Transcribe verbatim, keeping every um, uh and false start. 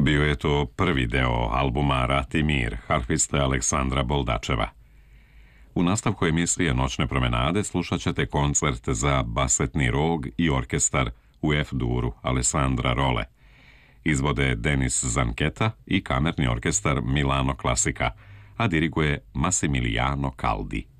Bio je to prvi deo albuma Rat i mir, harfiste Aleksandra Boldačeva. U nastavku emisije Noćne promenade slušat ćete koncert za basetni rog i orkestar u F-duru Alessandra Role. Izvode Denis Zanketa i kamerni orkestar Milano Klasika, a diriguje Massimiliano Caldi.